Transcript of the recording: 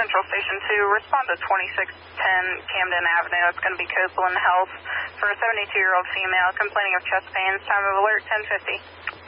Central Station 2, respond to 2610 Camden Avenue. It's going to be Copeland Health for a 72-year-old female complaining of chest pains. Time of alert 10:50.